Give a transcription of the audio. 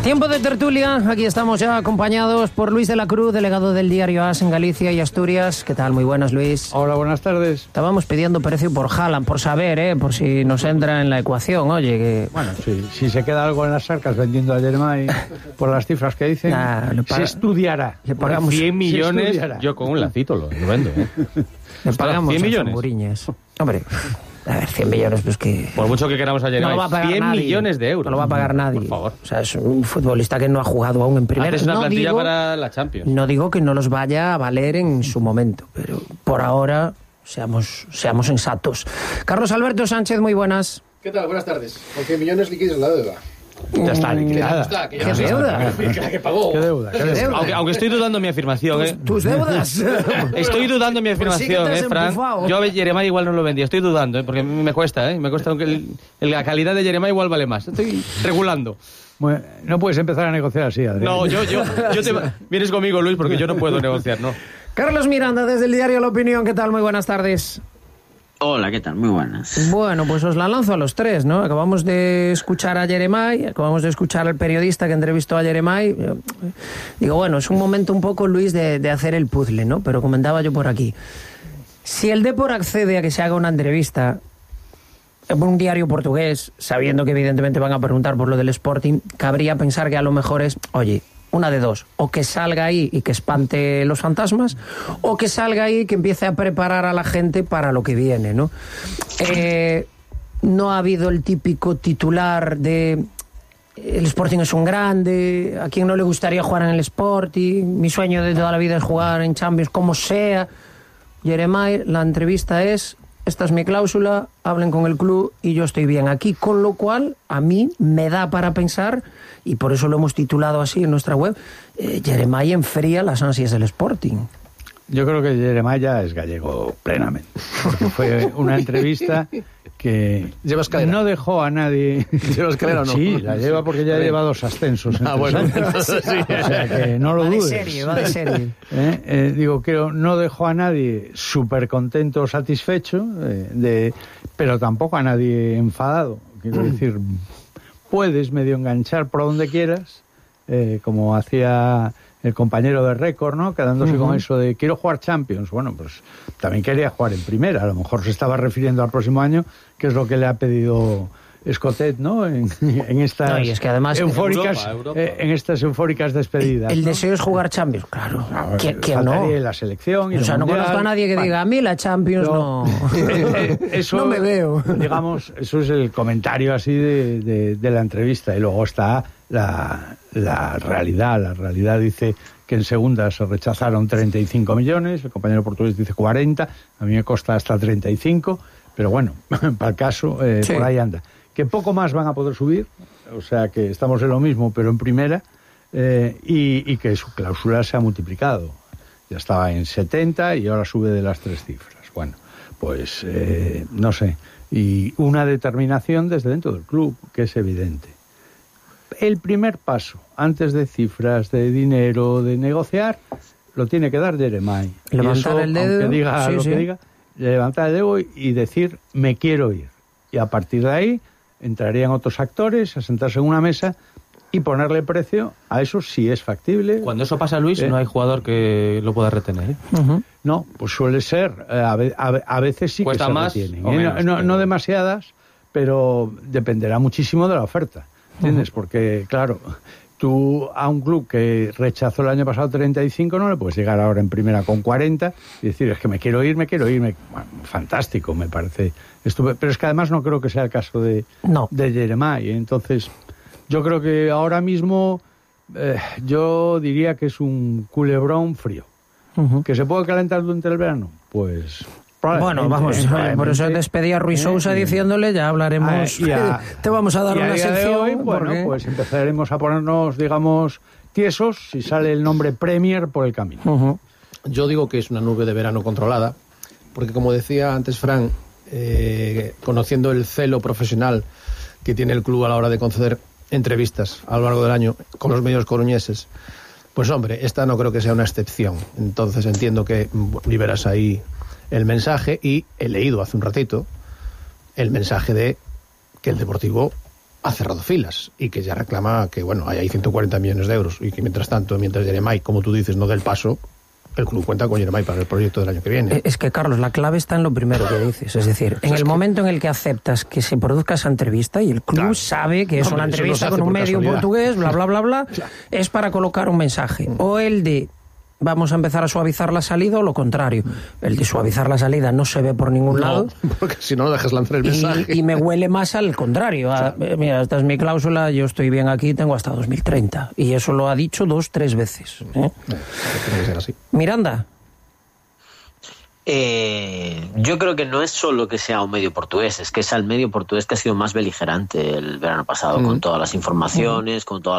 Tiempo de tertulia, aquí estamos ya acompañados por Luis de la Cruz, delegado del diario AS en Galicia y Asturias. ¿Qué tal? Muy buenas, Luis. Hola, buenas tardes. Estábamos pidiendo precio por Haaland, por saber, por si nos entra en la ecuación, oye, que... Bueno, si se queda algo en las arcas vendiendo a Jeremai por las cifras que dicen, se estudiará. Le pagamos 100 millones, yo con un lacito lo vendo, Le pagamos 100 millones. Zamburiñes. Hombre... A ver, 100 millones, pues que... Por mucho que queramos a Jeremai, no lo va a pagar 100 nadie. millones de euros. No lo va a pagar nadie. Por favor. O sea, es un futbolista que no ha jugado aún en primera. Es una plantilla para la Champions. No digo que no los vaya a valer en su momento, pero por ahora seamos sensatos. Carlos Alberto Sánchez, muy buenas. ¿Qué tal? Buenas tardes. Con 100 millones liquidos la deuda. Ya está liquidada. ¿Qué deuda? Que pagó. ¿Qué deuda? Aunque estoy dudando mi afirmación, ¿Tus deudas? Estoy dudando mi afirmación, Pues sí que te has Fran. empufado. Yo a Jeremai igual no lo vendía. Estoy dudando, porque me cuesta, Me cuesta, aunque la calidad de Jeremai igual vale más. Estoy regulando. Bueno, no puedes empezar a negociar así, Adrián. No, yo vienes conmigo, Luis, porque yo no puedo negociar, ¿no? Carlos Miranda, desde el diario La Opinión. ¿Qué tal? Muy buenas tardes. Hola, ¿qué tal? Muy buenas. Bueno, pues os la lanzo a los tres, ¿no? Acabamos de escuchar a Jeremai, acabamos de escuchar al periodista que entrevistó a Jeremai. Digo, bueno, es un momento un poco, Luis, de hacer el puzzle, ¿no? Pero comentaba yo por aquí. Si el Depor accede a que se haga una entrevista en un diario portugués, sabiendo que evidentemente van a preguntar por lo del Sporting, cabría pensar que a lo mejor es, oye, una de dos, o que salga ahí y que espante los fantasmas, o que salga ahí y que empiece a preparar a la gente para lo que viene, ¿no? No ha habido el típico titular de el Sporting es un grande, a quien no le gustaría jugar en el Sporting, mi sueño de toda la vida es jugar en Champions, como sea. Jeremai, la entrevista es, esta es mi cláusula, hablen con el club y yo estoy bien aquí, con lo cual a mí me da para pensar, y por eso lo hemos titulado así en nuestra web, Jeremai enfría las ansias del Sporting. Yo creo que Jeremai ya es gallego plenamente, porque fue una entrevista que no dejó a nadie... ¿Lleva escalera o no? Sí, la lleva porque ya lleva 2 ascensos. Bueno, entonces sí. O sea que no lo dudes. Va de serie. Digo, creo, no dejó a nadie súper contento o satisfecho, pero tampoco a nadie enfadado. Quiero decir, puedes medio enganchar por donde quieras, como hacía el compañero de récord, ¿no? Quedándose con eso de quiero jugar Champions. Bueno, pues también quería jugar en primera. A lo mejor se estaba refiriendo al próximo año, que es lo que le ha pedido Escotet, ¿no? En estas No, y es que además eufóricas, Europa. en estas eufóricas despedidas. El ¿no? deseo es jugar Champions, claro. ¿Quién no? Faltaría la selección y O sea, no conozco a nadie que diga, a mí la Champions no... Eso, no me veo. Digamos, eso es el comentario así de la entrevista. Y luego está la realidad. La realidad dice que en segunda se rechazaron 35 millones, el compañero portugués dice 40, a mí me costa hasta 35, pero bueno, para el caso, sí. Por ahí anda. Que poco más van a poder subir, o sea que estamos en lo mismo, pero en primera, y que su cláusula se ha multiplicado. Ya estaba en 70 y ahora sube de las 3 cifras. Bueno, pues no sé. Y una determinación desde dentro del club, que es evidente. El primer paso, antes de cifras, de dinero, de negociar, lo tiene que dar Jeremai. Levantar el dedo, aunque diga lo que diga, levantar el dedo y decir, me quiero ir. Y a partir de ahí entrarían otros actores a sentarse en una mesa y ponerle precio a eso si es factible. Cuando eso pasa, Luis, no hay jugador que lo pueda retener. No, pues suele ser. A veces sí cuesta que se más retienen. O menos, no demasiadas, pero dependerá muchísimo de la oferta. ¿Entiendes? Porque, claro, tú a un club que rechazó el año pasado 35 no le puedes llegar ahora en primera con 40 y decir, es que me quiero ir. Bueno, fantástico, me parece estupendo. Pero es que además no creo que sea el caso de Jeremai. Entonces, yo creo que ahora mismo yo diría que es un culebrón frío. ¿Que se puede calentar durante el verano? Pues... Bueno, vamos, por eso despedí a Ruiz Sousa diciéndole, ya hablaremos, te vamos a dar una sección. Hoy, bueno, pues empezaremos a ponernos, digamos, tiesos si sale el nombre Premier por el camino. Yo digo que es una nube de verano controlada, porque como decía antes Fran, conociendo el celo profesional que tiene el club a la hora de conceder entrevistas a lo largo del año con los medios coruñeses, pues hombre, esta no creo que sea una excepción. Entonces entiendo que liberas ahí el mensaje, y he leído hace un ratito el mensaje de que el Deportivo ha cerrado filas y que ya reclama que, bueno, hay 140 millones de euros y que mientras tanto, mientras Jeremai, como tú dices, no dé el paso, el club cuenta con Jeremai para el proyecto del año que viene. Es que, Carlos, la clave está en lo primero que dices. Es decir, en el momento en el que aceptas que se produzca esa entrevista y el club sabe que es una entrevista con un medio portugués, bla, bla, bla, bla, es para colocar un mensaje. O el de vamos a empezar a suavizar la salida o lo contrario. El de suavizar la salida no se ve por ningún lado. Porque si no dejas lanzar el mensaje. Y me huele más al contrario. Mira, esta es mi cláusula, yo estoy bien aquí, tengo hasta 2030. Y eso lo ha dicho 2-3 veces. Tiene que ser así. Miranda. Yo creo que no es solo que sea un medio portugués, es que es el medio portugués que ha sido más beligerante el verano pasado, con todas las informaciones, con todas